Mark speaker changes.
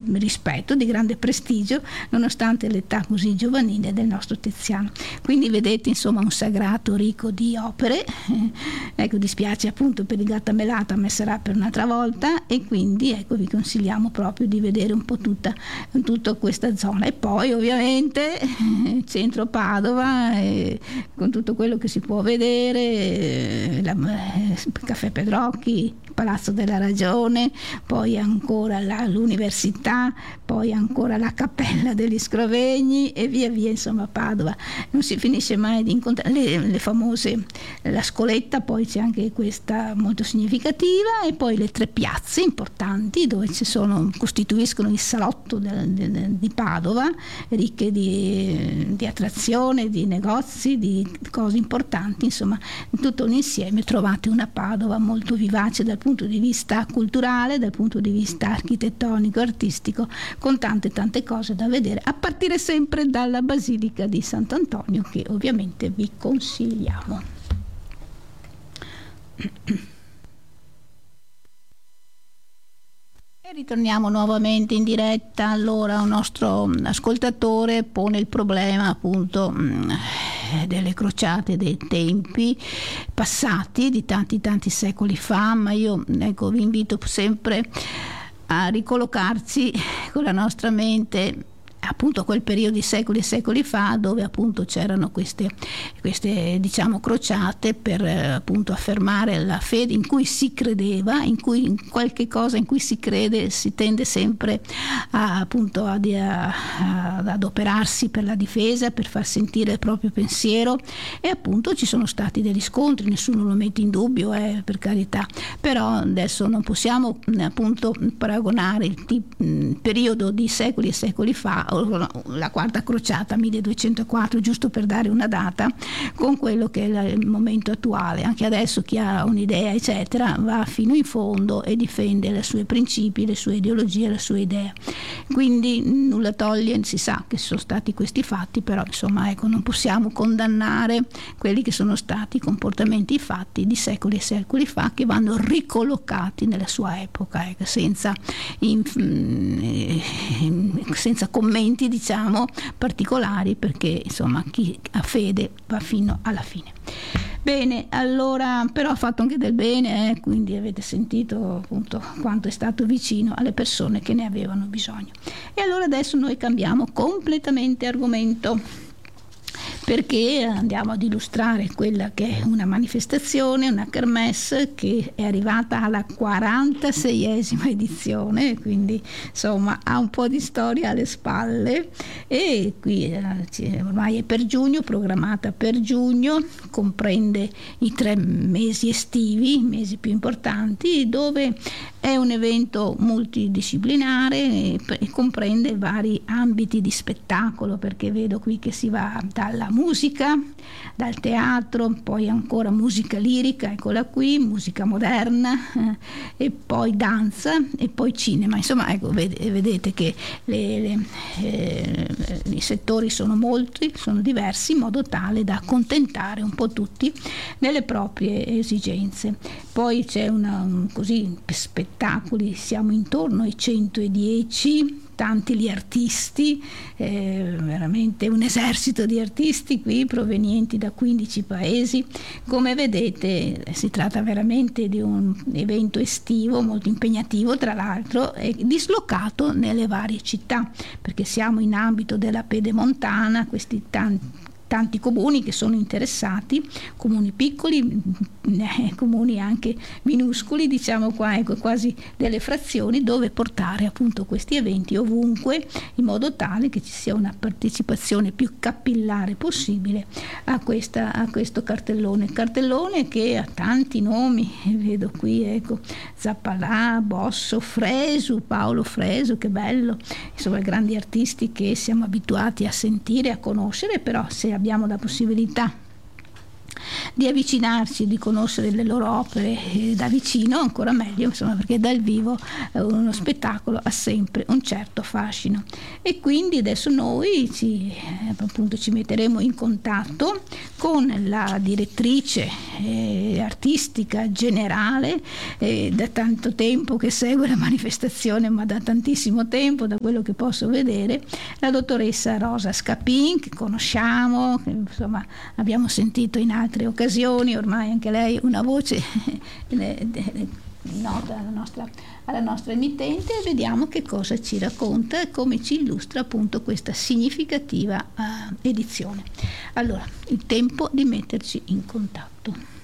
Speaker 1: rispetto, di grande prestigio, nonostante l'età così giovanile del nostro Tiziano. Quindi vedete, insomma, un sagrato ricco di opere. Ecco, dispiace appunto per il Gattamelata, ma sarà per un'altra volta, e quindi ecco, vi consigliamo proprio di vedere un po' tutta questa zona. E poi ovviamente centro Padova, con tutto quello che si può vedere, il Caffè Pedrocchi, il Palazzo della Ragione, poi ancora l'università, poi ancora la Cappella degli Scrovegni, e via via, insomma Padova non si finisce mai di incontrare le famose, la Scoletta, poi c'è anche questa molto significativa, e poi le 3 piazze importanti dove costituiscono il salotto di Padova, ricche di attrazione, di negozi, di cose importanti. Insomma, in tutto un insieme trovate una Padova molto vivace dal punto di vista culturale, dal punto di vista architettonico, artistico, con tante cose da vedere, a partire sempre dalla Basilica di Sant'Antonio, che ovviamente vi consigliamo. E ritorniamo nuovamente in diretta. Allora, un nostro ascoltatore pone il problema appunto delle crociate dei tempi passati, di tanti secoli fa, ma io ecco, vi invito sempre a ricollocarsi con la nostra mente appunto a quel periodo di secoli e secoli fa, dove appunto c'erano queste diciamo crociate per appunto affermare la fede in cui si credeva, in qualche cosa in cui si crede, si tende sempre appunto ad adoperarsi per la difesa, per far sentire il proprio pensiero, e appunto ci sono stati degli scontri, nessuno lo mette in dubbio, per carità, però adesso non possiamo appunto paragonare il periodo di secoli e secoli fa, la quarta crociata 1204, giusto per dare una data, con quello che è il momento attuale. Anche adesso chi ha un'idea eccetera va fino in fondo e difende i suoi principi, le sue ideologie, le sue idee. Quindi nulla toglie, si sa che sono stati questi fatti, però insomma ecco, non possiamo condannare quelli che sono stati comportamenti fatti di secoli e secoli fa, che vanno ricollocati nella sua epoca, ecco, senza commenti diciamo particolari, perché insomma chi ha fede va fino alla fine. Bene, allora, però ha fatto anche del bene, quindi avete sentito appunto quanto è stato vicino alle persone che ne avevano bisogno. E allora adesso noi cambiamo completamente argomento, perché andiamo ad illustrare quella che è una manifestazione, una kermesse che è arrivata alla 46esima edizione, quindi insomma ha un po' di storia alle spalle, e qui ormai è per giugno, programmata per giugno, comprende i 3 mesi estivi, i mesi più importanti, dove è un evento multidisciplinare e comprende vari ambiti di spettacolo, perché vedo qui che si va dalla musica, dal teatro, poi ancora musica lirica, eccola qui, musica moderna, e poi danza, e poi cinema. Insomma, ecco, vedete che i settori sono molti, sono diversi, in modo tale da accontentare un po' tutti nelle proprie esigenze. Poi c'è così spettacoli, siamo intorno ai 110, tanti gli artisti, veramente un esercito di artisti qui provenienti da 15 paesi. Come vedete si tratta veramente di un evento estivo molto impegnativo, tra l'altro dislocato nelle varie città, perché siamo in ambito della Pedemontana, questi tanti comuni che sono interessati, comuni piccoli, comuni anche minuscoli, diciamo qua, ecco, quasi delle frazioni, dove portare appunto questi eventi ovunque, in modo tale che ci sia una partecipazione più capillare possibile a questo cartellone che ha tanti nomi, vedo qui, ecco, Zappalà, Bosso, Fresu, Paolo Fresu, che bello, insomma grandi artisti che siamo abituati a sentire, a conoscere, però se abbiamo la possibilità di avvicinarci, di conoscere le loro opere da vicino, ancora meglio, insomma, perché dal vivo uno spettacolo ha sempre un certo fascino. E quindi adesso noi appunto ci metteremo in contatto con la direttrice artistica generale, da tanto tempo che segue la manifestazione, ma da tantissimo tempo, da quello che posso vedere, la dottoressa Rosa Scapin, che conosciamo, che insomma abbiamo sentito in altre occasioni, ormai anche lei una voce nota alla nostra emittente, e vediamo che cosa ci racconta e come ci illustra appunto questa significativa edizione. Allora, il tempo di metterci in contatto.